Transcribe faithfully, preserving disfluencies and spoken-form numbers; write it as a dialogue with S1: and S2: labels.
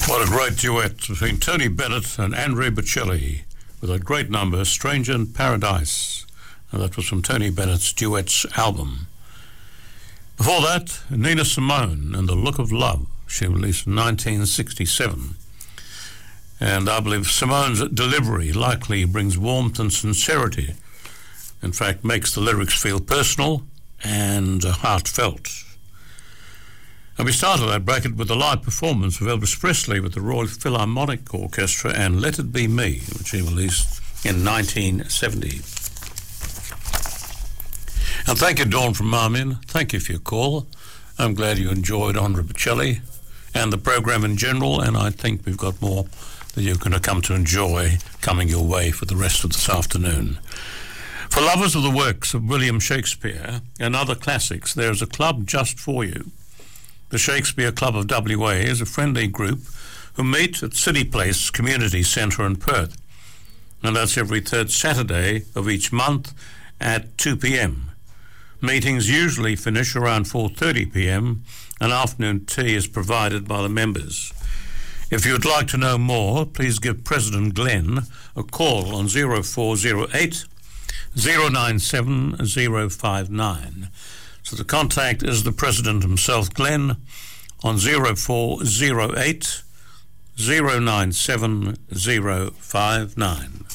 S1: What a great duet between Tony Bennett and Andrea Bocelli with a great number, Stranger in Paradise. And that was from Tony Bennett's Duets album. Before that, Nina Simone and The Look of Love. She released in nineteen sixty-seven. And I believe Simone's delivery likely brings warmth and sincerity. In fact, makes the lyrics feel personal and heartfelt. And we started that bracket with a live performance of Elvis Presley with the Royal Philharmonic Orchestra and Let It Be Me, which he released in nineteen seventy. And thank you, Dawn from Marmion. Thank you for your call. I'm glad you enjoyed Andrea Bocelli and the program in general, and I think we've got more that you're going to come to enjoy coming your way for the rest of this afternoon. For lovers of the works of William Shakespeare and other classics, there is a club just for you. The Shakespeare Club of W A is a friendly group who meet at City Place Community Centre in Perth. And that's every third Saturday of each month at two p.m. Meetings usually finish around four thirty p.m. and afternoon tea is provided by the members. If you would like to know more, please give President Glenn a call on zero four zero eight, zero nine seven, zero five nine. So the contact is the President himself, Glenn, on zero four zero eight, zero nine seven, zero five nine.